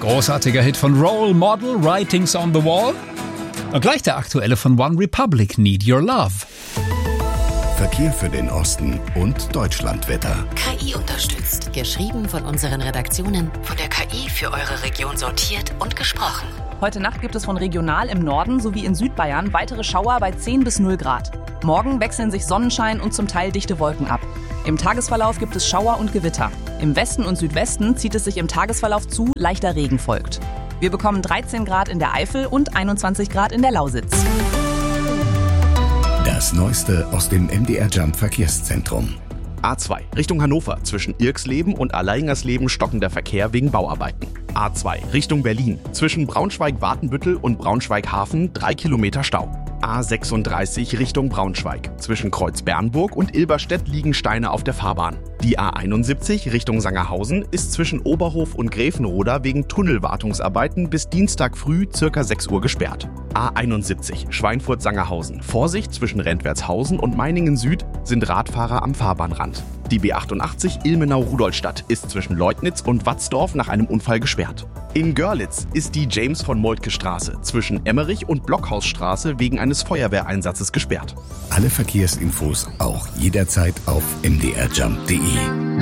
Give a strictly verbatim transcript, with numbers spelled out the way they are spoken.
großartiger Hit von Role Model, Writings on the Wall. Und gleich der aktuelle von One Republic, Need Your Love. Verkehr für den Osten und Deutschlandwetter. K I unterstützt. Geschrieben von unseren Redaktionen, von der K I für eure Region sortiert und gesprochen. Heute Nacht gibt es von regional im Norden sowie in Südbayern weitere Schauer bei zehn bis null Grad. Morgen wechseln sich Sonnenschein und zum Teil dichte Wolken ab. Im Tagesverlauf gibt es Schauer und Gewitter. Im Westen und Südwesten zieht es sich im Tagesverlauf zu, leichter Regen folgt. Wir bekommen dreizehn Grad in der Eifel und einundzwanzig Grad in der Lausitz. Das Neueste aus dem M D R Jump Verkehrszentrum. A zwei Richtung Hannover zwischen Irksleben und Allerlingersleben stockender Verkehr wegen Bauarbeiten. A zwei Richtung Berlin zwischen Braunschweig-Watenbüttel und Braunschweig-Hafen drei Kilometer Stau. A sechsunddreißig Richtung Braunschweig. Zwischen Kreuz-Bernburg und Ilberstedt liegen Steine auf der Fahrbahn. Die A einundsiebzig Richtung Sangerhausen ist zwischen Oberhof und Gräfenroda wegen Tunnelwartungsarbeiten bis Dienstag früh ca. sechs Uhr gesperrt. A einundsiebzig Schweinfurt-Sangerhausen. Vorsicht, zwischen Rentwertshausen und Meiningen Süd sind Radfahrer am Fahrbahnrand. Die B achtundachtzig Ilmenau-Rudolstadt ist zwischen Leutnitz und Watzdorf nach einem Unfall gesperrt. In Görlitz ist die James-von-Moltke-Straße zwischen Emmerich und Blockhausstraße wegen eines Feuerwehreinsatzes gesperrt. Alle Verkehrsinfos auch jederzeit auf m d r jump punkt d e.